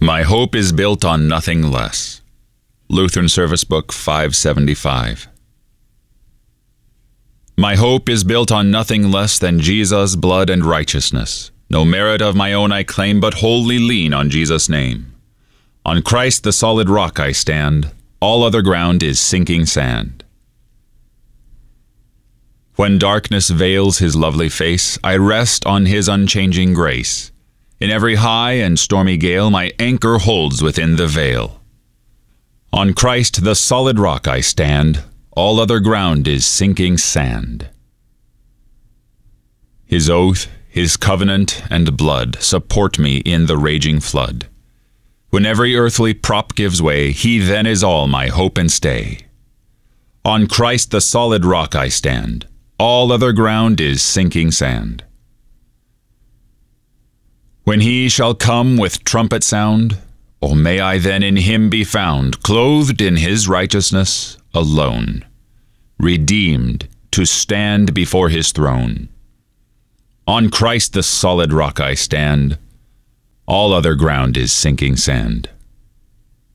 My hope is built on nothing less. Lutheran Service Book 575. My hope is built on nothing less than Jesus' blood and righteousness. No merit of my own I claim, but wholly lean on Jesus' name. On Christ the solid rock I stand. All other ground is sinking sand. When darkness veils his lovely face, I rest on his unchanging grace. In every high and stormy gale, my anchor holds within the veil. On Christ the solid rock I stand. All other ground is sinking sand. His oath, his covenant, and blood support me in the raging flood. When every earthly prop gives way, he then is all my hope and stay. On Christ the solid rock I stand. All other ground is sinking sand. When he shall come with trumpet sound, oh, may I then in him be found, clothed in his righteousness alone, redeemed to stand before his throne. On Christ the solid rock I stand. All other ground is sinking sand.